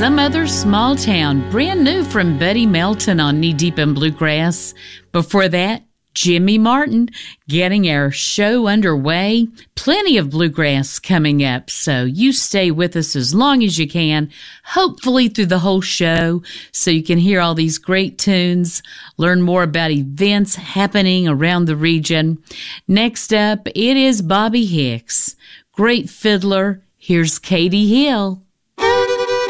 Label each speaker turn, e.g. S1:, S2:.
S1: Some Other Small Town, brand new from Buddy Melton on Knee Deep in Bluegrass. Before that, Jimmy Martin getting our show underway. Plenty of bluegrass coming up, so you stay with us as long as you can, hopefully through the whole show, so you can hear all these great tunes, learn more about events happening around the region. Next up, it is Bobby Hicks. Great fiddler. Here's Katie Hill.